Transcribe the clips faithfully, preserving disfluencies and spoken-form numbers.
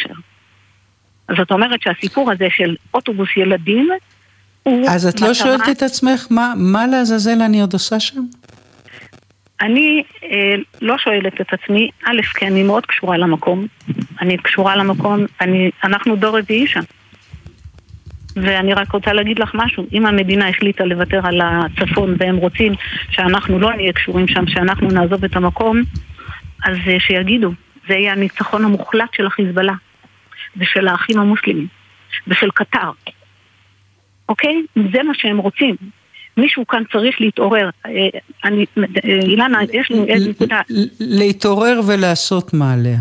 קשר. זאת אומרת שהסיפור הזה של אוטובוס ילדים, אז את לא שואלת את עצמך, מה, מה לעזאזל אני עוד עושה שם? אני אה, לא שואלת את עצמי, א', כי אני מאוד קשורה למקום, אני קשורה למקום, אני, אנחנו דור רביעי שם. ואני רק רוצה להגיד לך משהו, אם המדינה החליטה לוותר על הצפון, והם רוצים שאנחנו לא נהיה קשורים שם, שאנחנו נעזוב את המקום, אז אה, שיגידו, זה יהיה הניצחון המוחלט של החיזבאללה, ושל האחים המוסלמים, ושל קטר. אוקיי? זה מה שהם רוצים. מישהו כאן צריך להתעורר. אני, אילנה, יש לי איזה נקודה. להתעורר ולעשות מה עליה?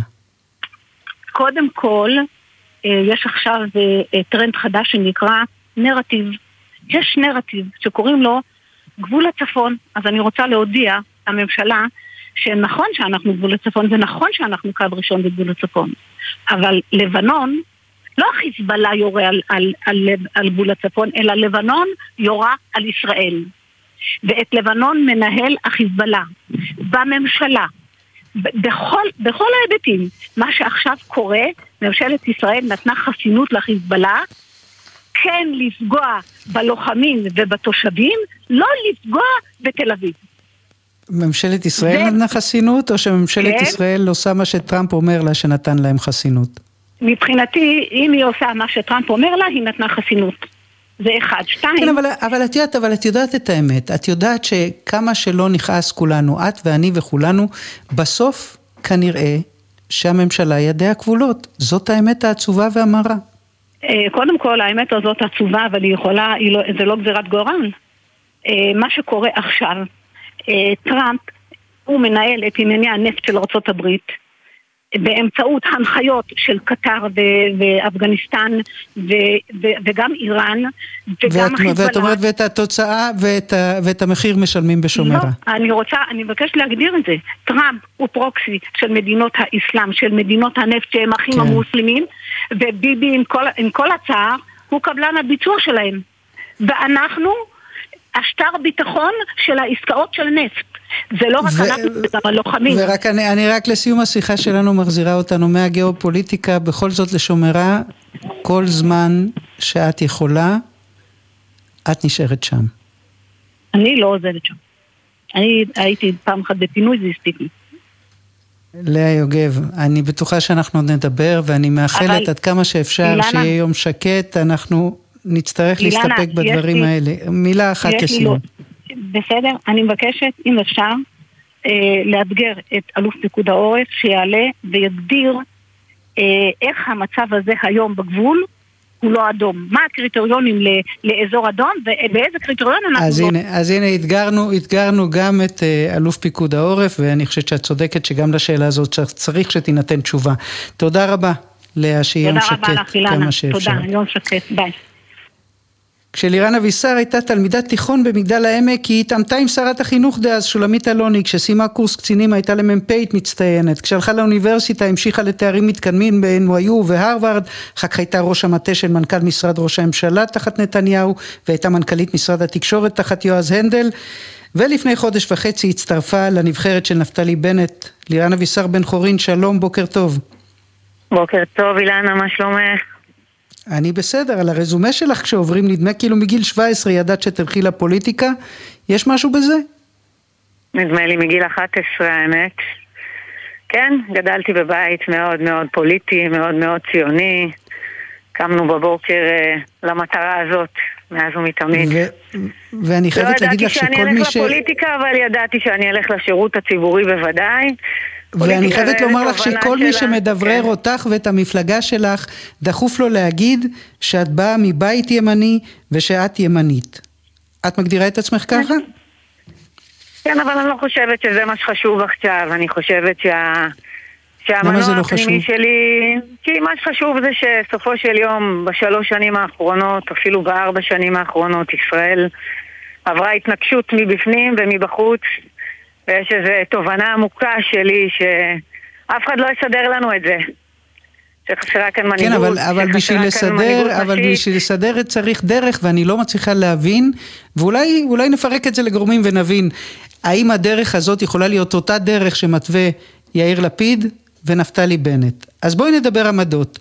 קודם כל, יש עכשיו טרנד חדש שנקרא נרטיב. יש נרטיב שקוראים לו גבול הצפון. אז אני רוצה להודיע לממשלה שנכון שאנחנו גבול הצפון, ונכון שאנחנו קו ראשון בגבול הצפון. אבל לבנון, לא החיזבאללה יורה על, על, על, על גבול הצפון, אלא לבנון יורה על ישראל. ואת לבנון מנהל החיזבאללה. בממשלה, בכל, בכל ההיבטים, מה שעכשיו קורה, ממשלת ישראל נתנה חסינות לחיזבאללה, כן לפגוע בלוחמים ובתושבים, לא לפגוע בתל אביב. ממשלת ישראל ו... נתנה חסינות, או שממשלת כן. ישראל עושה מה שטראמפ אומר לה שנתן להם חסינות? מבחינתי, אם היא עושה מה שטראמפ אומר לה, היא נתנה חסינות. זה אחד, שתיים. כן, אבל, אבל, את יודעת, אבל את יודעת את האמת. את יודעת שכמה שלא נכעס כולנו, את ואני וכולנו, בסוף כנראה שהממשלה ידיה כבולות. זאת האמת העצובה והמרה. קודם כל, האמת הזאת עצובה, אבל היא יכולה, היא לא, זה לא גזירת גורל. מה שקורה עכשיו, טראמפ, הוא מנהל את ענייני הנפט של ארצות הברית, באמצעות הנחיות של קטר ואפגניסטן וגם איראן וגם חיזבאללה. ואת אומרת ואת התוצאה ואת המחיר משלמים בשומרה. לא, אני רוצה, אני מבקש להגדיר את זה. טראמפ הוא פרוקסי של מדינות האסלאם, של מדינות הנפט שהם אחים המוסלמים, וביבי עם כל הצער הוא קבלן הביצוע שלהם. ואנחנו השטר ביטחון של העסקאות של נפט. זה לא רק אנחנו, זה גם הלוחמים. ורק אני, אני רק לסיום השיחה שלנו מחזירה אותנו מהגיאופוליטיקה, בכל זאת לשומרה, כל זמן שאת יכולה, את נשארת שם. אני לא עוזבת שם. אני הייתי פעם אחת בפינוי, זה הספיק לי. לאה יוגב, אני בטוחה שאנחנו עוד נדבר, ואני מאחלת עד כמה שאפשר אילנה, שיהיה יום שקט, אנחנו נצטרך אילנה, להסתפק בדברים לי, האלה. מילה אחת לסיום. בסדר, אני מבקשת, אם אפשר, אה, לאתגר את אלוף פיקוד העורף, שיעלה ויגדיר אה, איך המצב הזה היום בגבול, הוא לא אדום. מה הקריטריונים ל- לאזור אדום, ובאיזה קריטריון אנחנו אז לא... הנה, אז הנה, התגרנו, התגרנו גם את uh, אלוף פיקוד העורף, ואני חושבת שאת צודקת שגם לשאלה הזאת צריך שתינתן תשובה. תודה רבה, לאה, שיהיה יום שקט כמה שאפשר. תודה, יום שקט, ביי. כשלירן אבישר הייתה תלמידת תיכון במגדל העמק, היא התעמתה עם שרת החינוך דאז, שולמית אלוני. כשסיימה קורס קצינים הייתה למ"פית מצטיינת. כשהלכה לאוניברסיטה המשיכה לתארים מתקדמים ב-אן וואי יו והרווארד, אחר כך הייתה ראש המטה של מנכ"ל משרד ראש הממשלה תחת נתניהו, והייתה מנכ"לית משרד התקשורת תחת יועז הנדל, ולפני חודש וחצי הצטרפה לנבחרת של נפתלי בנט. לירן אבישר בן חורין, שלום, בוקר טוב. בוקר טוב, אילנה, מה שלומך? אני בסדר, על הרזומה שלך כשעוברים נדמה כאילו מגיל שבע עשרה ידעת שתלכי לפוליטיקה, יש משהו בזה? נדמה לי מגיל אחת עשרה האמת. כן, גדלתי בבית מאוד מאוד פוליטי, מאוד מאוד ציוני, קמנו בבוקר uh, למטרה הזאת, מאז ומתמיד. ו- ואני חייבת לא להגיד לך שכל מי ש... לא ידעתי שאני אלך לפוליטיקה, אבל ידעתי שאני אלך לשירות הציבורי בוודאי. ואני חייבת לומר לך שכל מי שמדברר אותך ואת המפלגה שלך, דחוף לו להגיד שאת באה מבית ימני ושאת ימנית. את מגדירה את עצמך ככה? כן, אבל אני לא חושבת שזה מה שחשוב עכשיו. אני חושבת שה... שהמנוע הפנימי שלי, כי מה שחשוב זה שסופו של יום, בשלוש שנים האחרונות, אפילו בארבע שנים האחרונות, ישראל עברה התנגשות מבפנים ומבחוץ, ויש איזו תובנה עמוקה שלי שאף אחד לא יסדר לנו את זה. שחסרה כאן מנהיגות. כן, אבל, אבל בשביל לסדר, אבל בשביל לסדר צריך דרך, ואני לא מצליחה להבין, ואולי אולי נפרק את זה לגורמים ונבין, האם הדרך הזאת יכולה להיות אותה דרך שמתווה יאיר לפיד ונפתלי בנט. אז בואי נדבר עמדות.